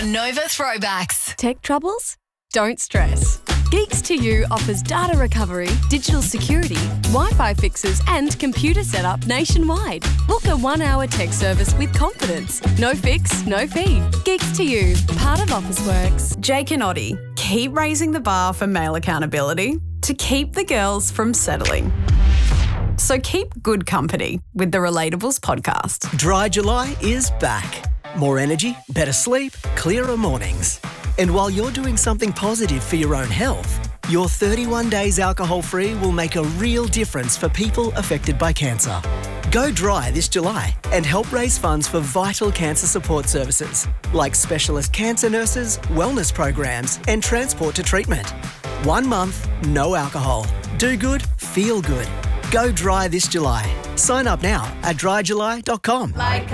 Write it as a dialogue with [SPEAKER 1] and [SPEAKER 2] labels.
[SPEAKER 1] Nova Throwbacks.
[SPEAKER 2] Tech troubles? Don't stress. Geeks to You offers data recovery, digital security, Wi-Fi fixes and computer setup nationwide. Book a 1-hour tech service with confidence. No fix, no fee. Geeks to You, part of Officeworks.
[SPEAKER 3] Jake and Oddie, keep raising the bar for male accountability to keep the girls from settling. So keep good company with the Relatables podcast.
[SPEAKER 4] Dry July is back. More energy, better sleep, clearer mornings. And while you're doing something positive for your own health, your 31 days alcohol-free will make a real difference for people affected by cancer. Go dry this July and help raise funds for vital cancer support services like specialist cancer nurses, wellness programs and transport to treatment. 1 month, no alcohol. Do good, feel good. Go dry this July. Sign up now at dryjuly.com.
[SPEAKER 5] Like